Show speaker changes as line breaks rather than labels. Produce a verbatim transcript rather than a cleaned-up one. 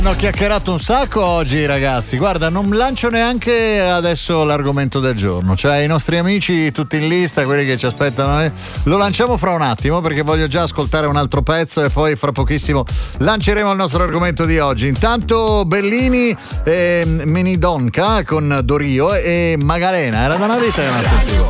Ho chiacchierato un sacco oggi, ragazzi. Guarda, non lancio neanche adesso l'argomento del giorno. Cioè, i nostri amici tutti in lista, quelli che ci aspettano, eh, lo lanciamo fra un attimo perché voglio già ascoltare un altro pezzo e poi fra pochissimo lanceremo il nostro argomento di oggi. Intanto Bellini e Menidonca con Dorio e Magarena. Era da una vita che non la sentivo.